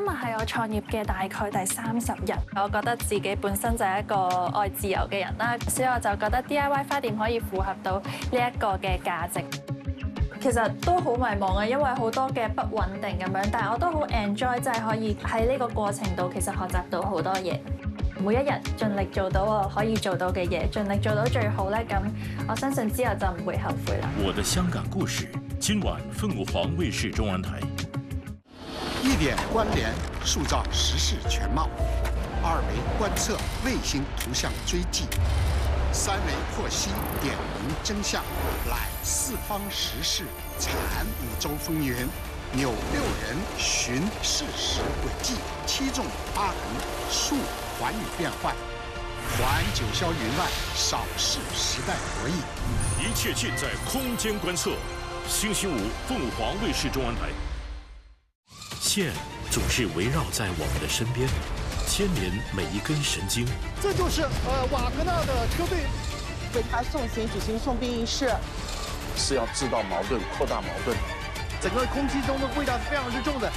日係我創業嘅大概第30日，我覺得自己本身就係一個愛自由嘅人啦，所以我就覺得 DIY 花店可以符合到呢一個嘅價值。其實都好迷茫嘅，因為好多嘅不穩定咁樣，但係我都好 enjoy，即係可以喺呢個過程度其實學習到好多嘢。每一日盡力做到我可以做到嘅嘢，盡力做到最好咧，咁我相信之後就唔會後悔啦。 我的香港故事，今晚凤凰卫視中文台。 1點關聯，塑造時事全貌；2維觀測，衛星圖像追跡；3維剖析，點明真相，攬四方時事，產5洲風雲，紐6人尋事實軌跡，7縱8橫，數寰宇變幻，還九霄雲外，少視時代博弈。 一切盡在空間觀測。星期5，鳳凰衛視中文台。線總是圍繞在我們的身邊，牽連每一根神經。 這就是瓦格納的車隊為他送行舉行送殯儀式， 是要製造矛盾，擴大矛盾。 整個空氣中的味道是非常之重的。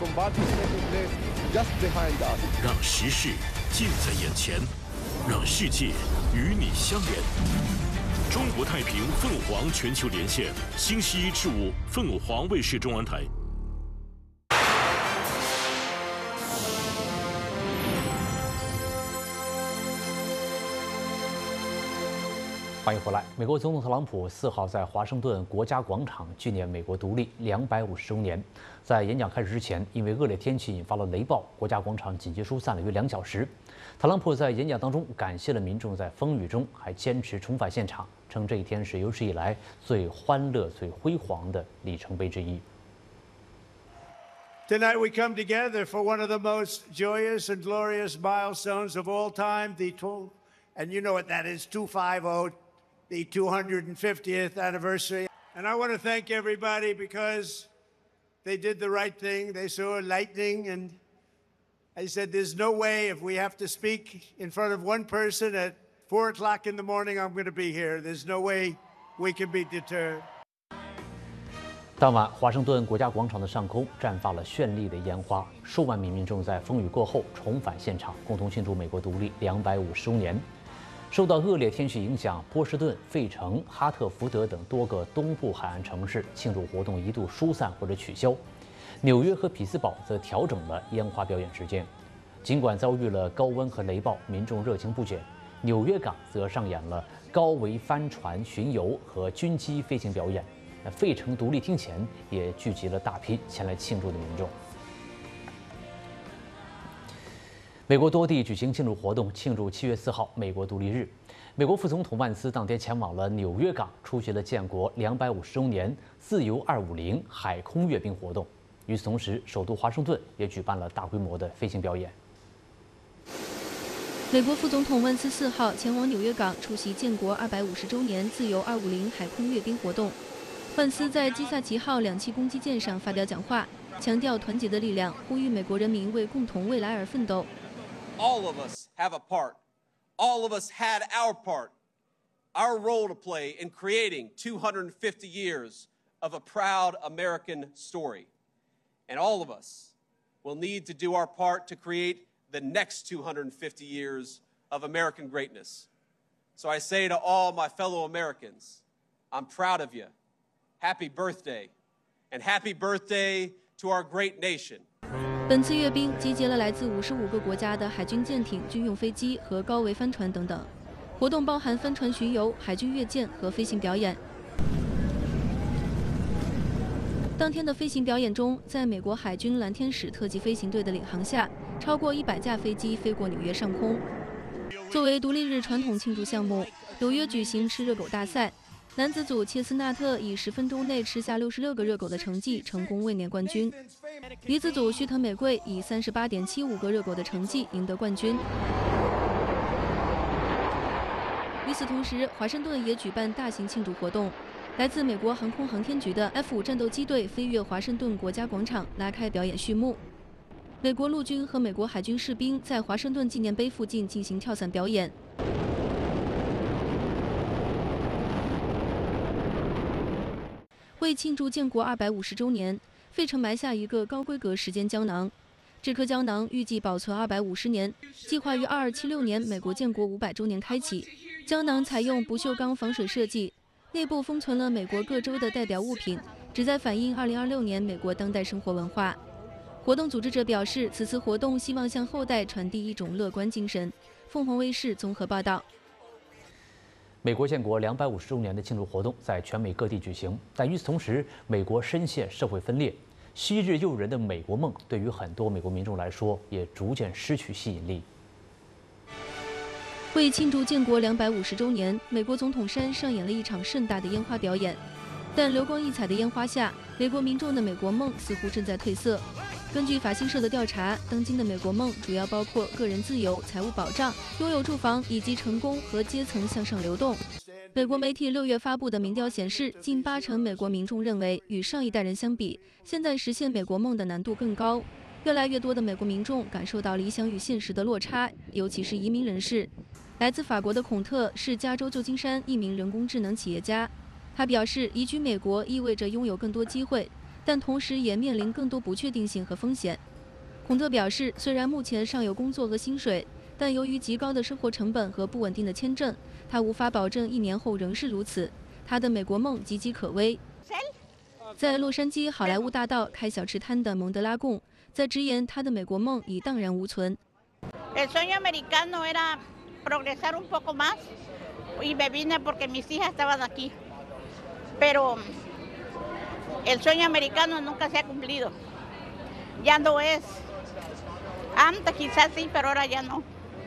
讓時事近在眼前，讓世界與你相連。中國太平鳳凰全球連線，星期1至5，鳳凰衛視中文台。 欢迎回来。美国总统特朗普4号在华盛顿国家广场纪念美国独立250周年。在演讲开始之前，因为恶劣天气引发了雷暴，国家广场紧急疏散了约2小时。特朗普在演讲当中感谢了民众在风雨中还坚持重返现场，称这一天是有史以来最欢乐、最辉煌的里程碑之一。 Tonight we come together for one of the most joyous and glorious milestones of all time, and you know what that is, 250, the 250th anniversary. And I want to thank everybody because they did the right thing. They saw lightning, and I said, there's no way if we have to speak in front of one person at 4 o'clock in the morning, I'm going to be here. There's no way we can be deterred. 当晚，华盛顿国家广场的上空绽放了绚丽的烟花，数万名民众在风雨过后重返现场，共同庆祝美国独立250周年。受到恶劣天气影响，波士顿、费城、哈特福德等多个东部海岸城市庆祝活动一度疏散或者取消。纽约和匹兹堡则调整了烟花表演时间。尽管遭遇了高温和雷暴，民众热情不减。纽约港则上演了高桅帆船巡游和军机飞行表演。费城独立厅前也聚集了大批前来庆祝的民众。美国多地举行庆祝活动，庆祝7月4号美国独立日。美国副总统万斯当天前往了纽约港，出席了建国250周年自由250海空阅兵活动。与此同时，首都华盛顿也举办了大规模的飞行表演。 美国副总统万斯4号前往纽约港出席建国250周年自由250海空阅兵活动。万斯在基萨奇号2栖攻击舰上发表讲话，强调团结的力量，呼吁美国人民为共同未来而奋斗。 All of us have a part. All of us had our part, our role to play in creating 250 years of a proud American story. And all of us will need to do our part to create the next 250 years of American greatness. So I say to all my fellow Americans, I'm proud of you. Happy birthday, and happy birthday to our great nation. 本次阅兵集结了来自55个国家的海军舰艇、军用飞机和高桅帆船等等。活动包含帆船巡游、海军阅舰和飞行表演。当天的飞行表演中，在美国海军蓝天使特级飞行队的领航下，超过100架飞机飞过纽约上空。作为独立日传统庆祝项目，纽约举行吃热狗大赛。男子组切斯纳特以10分钟内吃下66个热狗的成绩，成功位冕冠军。女子组须藤美贵以38.75个热狗的成绩赢得冠军。与此同时，华盛顿也举办大型庆祝活动。来自美国航空航天局的 F5战斗机队飞越华盛顿国家广场，拉开表演序幕。美国陆军和美国海军士兵在华盛顿纪念碑附近进行跳伞表演。为庆祝建国250周年，费城埋下一个高规格时间胶囊。 这颗胶囊预计保存250年，计划于2276年美国建国500周年开启。胶囊采用不锈钢防水设计，内部封存了美国各州的代表物品，旨在反映2026年美国当代生活文化。活动组织者表示，此次活动希望向后代传递一种乐观精神。凤凰卫视综合报道。 美国建国250周年的庆祝活动在全美各地举行，但与此同时，美国深陷社会分裂。昔日诱人的美国梦，对于很多美国民众来说，也逐渐失去吸引力。 为庆祝建国250周年，美国总统山上演了一场盛大的烟花表演。但流光溢彩的烟花下，美国民众的美国梦似乎正在褪色。根据法新社的调查，当今的美国梦主要包括个人自由、财务保障、拥有住房以及成功和阶层向上流动。美国媒体6月发布的民调显示，近80%美国民众认为，与上一代人相比，现在实现美国梦的难度更高。越来越多的美国民众感受到理想与现实的落差，尤其是移民人士。来自法国的孔特是加州旧金山一名人工智能企业家，他表示，移居美国意味着拥有更多机会，但同时也面临更多不确定性和风险。孔特表示，虽然目前尚有工作和薪水，但由于极高的生活成本和不稳定的签证，他无法保证1年后仍是如此。他的美国梦岌岌可危。在洛杉矶好莱坞大道开小吃摊的蒙德拉贡，在直言他的美国梦已荡然无存。 El sueño americano era progresar un poco más y me vine porque mis hijas estaban aquí. Pero el sueño americano nunca se ha cumplido. Ya no es. Antes quizás sí, pero ahora ya no.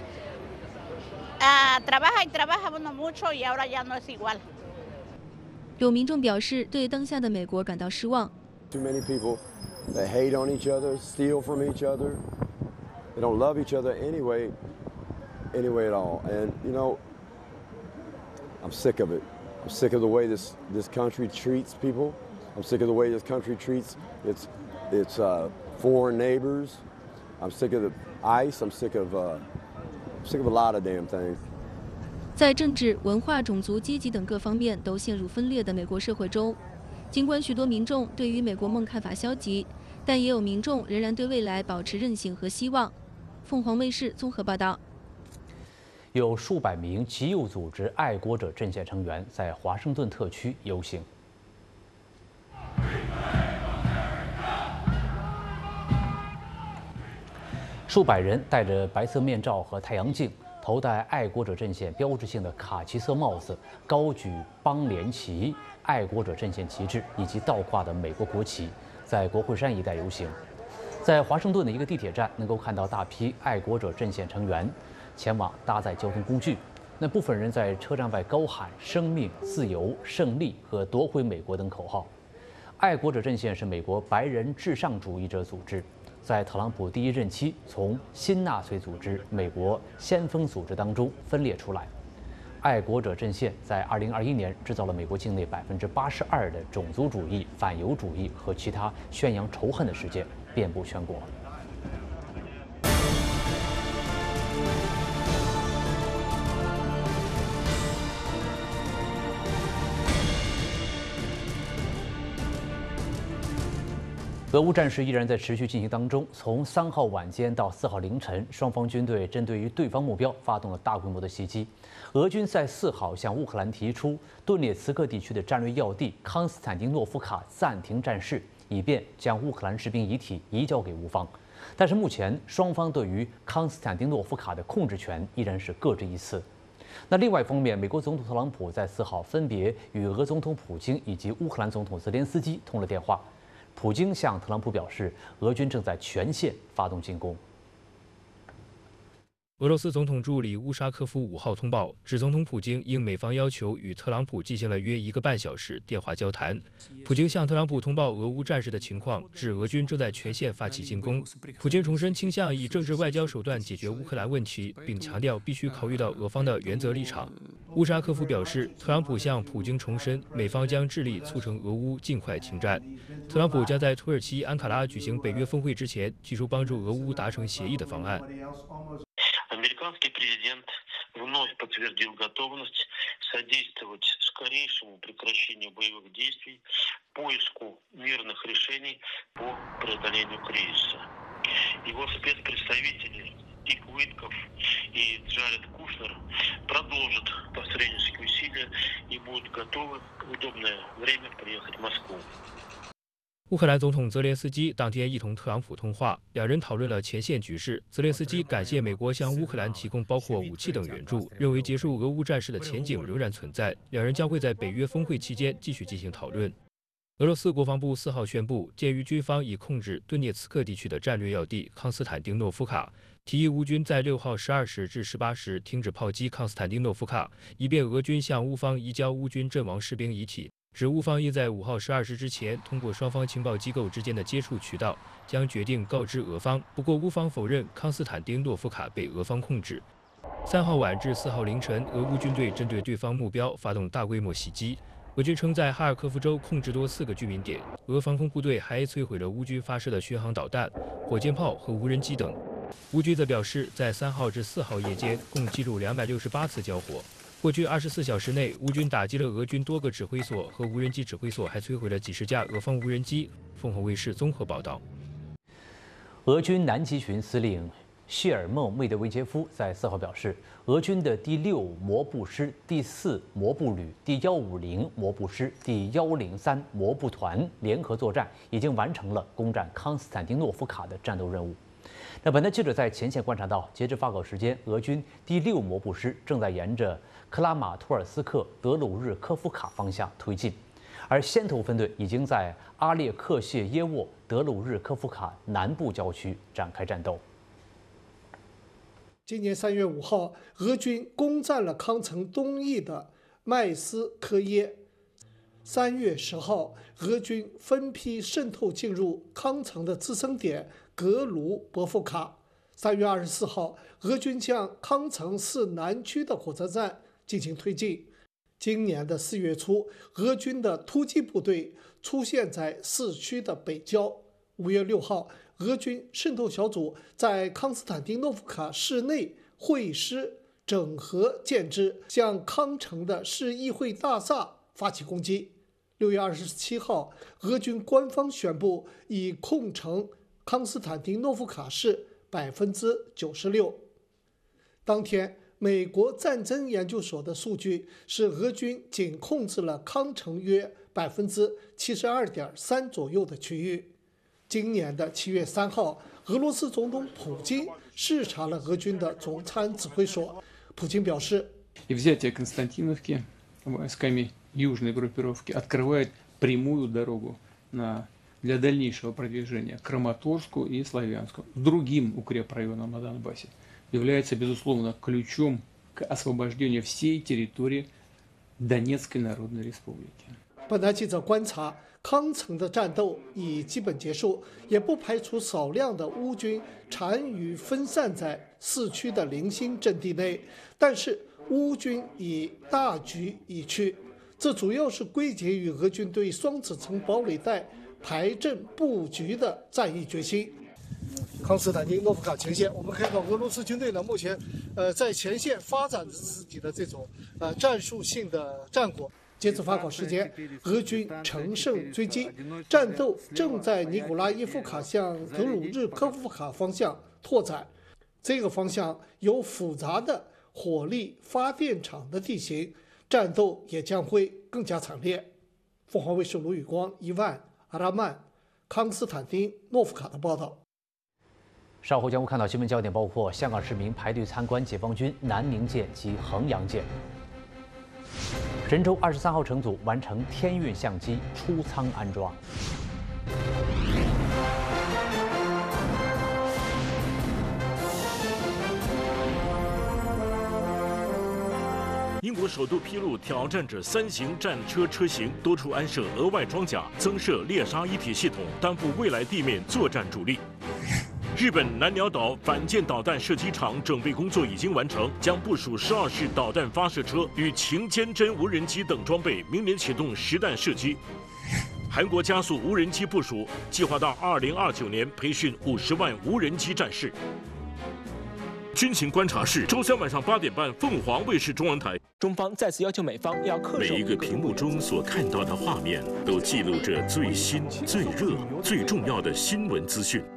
Trabaja y trabaja uno mucho y ahora ya no es igual. 有民众表示对当下的美国感到失望。 Too many people that hate on each other, steal from each other. They don't love each other anyway at all. And you know, I'm sick of it. I'm sick of the way this country treats people. I'm sick of the way this country treats its foreign neighbors. I'm sick of the ICE. I'm sick of a lot of damn things. 在政治、文化、种族、阶级等各方面都陷入分裂的美国社会中，尽管许多民众对于美国梦看法消极，但也有民众仍然对未来保持韧性和希望。凤凰卫视综合报道。 有数百名极右组织爱国者阵线成员在华盛顿特区游行。数百人戴着白色面罩和太阳镜，头戴爱国者阵线标志性的卡其色帽子，高举邦联旗、爱国者阵线旗帜以及倒挂的美国国旗，在国会山一带游行。在华盛顿的一个地铁站，能够看到大批爱国者阵线成员前往搭载交通工具。那部分人在车站外高喊“生命、自由、胜利”和“夺回美国”等口号。爱国者阵线是美国白人至上主义者组织，在特朗普第1任期从新纳粹组织美国先锋组织当中分裂出来。爱国者阵线在2021年制造了美国境内82%的种族主义、反犹主义和其他宣扬仇恨的事件，遍布全国。俄乌战事依然在持续进行当中。从3号晚间到4号凌晨，双方军队针对于对方目标发动了大规模的袭击。俄军在4号向乌克兰提出顿涅茨克地区的战略要地康斯坦丁诺夫卡暂停战事，以便将乌克兰士兵遗体移交给乌方。但是目前双方对于康斯坦丁诺夫卡的控制权依然是各执一词。那另外一方面，美国总统特朗普在4号分别与俄总统普京以及乌克兰总统泽连斯基通了电话。普京向特朗普表示，俄军正在全线发动进攻。 俄罗斯总统助理乌沙科夫5号通报，指总统普京应美方要求与特朗普进行了约1个半小时电话交谈。普京向特朗普通报俄乌战事的情况，指俄军正在全线发起进攻。普京重申倾向以政治外交手段解决乌克兰问题，并强调必须考虑到俄方的原则立场。乌沙科夫表示，特朗普向普京重申，美方将致力促成俄乌尽快停战。特朗普将在土耳其安卡拉举行北约峰会之前，提出帮助俄乌达成协议的方案。 Американский президент вновь подтвердил готовность содействовать скорейшему прекращению боевых действий, поиску мирных решений по преодолению кризиса. его спецпредставители Дик Уитков и Джаред Кушнер продолжат посреднические усилия и будут готовы в удобное время приехать в Москву。 乌克兰总统泽连斯基当天一同特朗普通话，两人讨论了前线局势。泽连斯基感谢美国向乌克兰提供包括武器等援助，认为结束俄乌战事的前景仍然存在。两人将会在北约峰会期间继续进行讨论。俄罗斯国防部4号宣布，鉴于军方已控制顿涅茨克地区的战略要地康斯坦丁诺夫卡，提议乌军在6号12时至18时停止炮击康斯坦丁诺夫卡，以便俄军向乌方移交乌军阵亡士兵遗体。指乌方应在5号12时之前通过双方情报机构之间的接触渠道，将决定告知俄方。不过乌方否认康斯坦丁诺夫卡被俄方控制。3号晚至4号凌晨，俄乌军队针对对方目标发动大规模袭击。俄军称在哈尔科夫州控制多4个居民点，俄防空部队还摧毁了乌军发射的巡航导弹、火箭炮和无人机等。乌军则表示，在3号至4号夜间共记录268次交火。过去24小时内，乌军打击了俄军多个指挥所和无人机指挥所，还摧毁了几十架俄方无人机。凤凰卫视综合报道。 俄军南极群司令谢尔孟·梅德韦杰夫在4号表示，俄军的第6摩步师、第4摩步旅、第150摩步师、第103摩步团联合作战已经完成了攻占康斯坦丁诺夫卡的战斗任务。那本台记者在前线观察到，截至发稿时间，俄军第6摩步师正在沿着克拉马托尔斯克德鲁日科夫卡方向推进，而先头分队已经在阿列克谢耶沃德鲁日科夫卡南部郊区展开战斗。 今年3月5号，俄军攻占了康城东翼的麦斯科耶。3月10号，俄军分批渗透进入康城的滋生点格卢伯夫卡。3月24号，俄军向康城市南区的火车站进行推进。今年的4月初，俄军的突击部队出现在市区的北郊。5月6号，俄军渗透小组在康斯坦丁诺夫卡市内会师整合建制，向康城的市议会大厦发起攻击。6月27号，俄军官方宣布已控城康斯坦丁诺夫卡市96%。当天，美国战争研究所的数据是，俄军仅控制了康城约72.3%左右的区域。今年的7月3号，俄罗斯总统普京视察了俄军的总参指挥所。普京表示， южной группировки открывает прямую дорогу для дальнейшего продвижения к Краматорску и Славянску, другим укрепрайонам на Донбассе, является, безусловно, ключом к освобождению всей территории Донецкой Народной Республики. 本台记者观察，康城的战斗已基本结束，也不排除少量的乌军残余分散在市区的零星阵地内，但是乌军已大局已去。这主要是归结于俄军对双子城堡垒带排阵布局的战役决心。康斯坦丁诺夫卡前线，我们看到俄罗斯军队呢，目前在前线发展着自己的这种战术性的战果。截止发稿时间，俄军乘胜追击，战斗正在尼古拉耶夫卡向德鲁日科夫卡方向拓展。这个方向有复杂的火力发电厂的地形。战斗也将会更加惨烈。凤凰卫视卢宇光、伊万、阿拉曼、康斯坦丁诺夫卡的报道。 稍后将会看到新闻焦点，包括香港市民排队参观解放军南宁舰及衡阳舰。神舟23号乘组完成天运相机出舱安装。 英国首度披露挑战者3型战车车型多处安设额外装甲，增设猎杀一体系统，担负未来地面作战主力。日本南鸟岛反舰导弹射击场准备工作已经完成，将部署12式导弹发射车与擎坚针无人机等装备，明年启动实弹射击。韩国加速无人机部署，计划到2029年培训50万无人机战士。军情观察室，周3晚上8点半，凤凰卫视中文台。 中方再次要求美方要恪守。 每一个屏幕中所看到的画面，都记录着最新、最热、最重要的新闻资讯。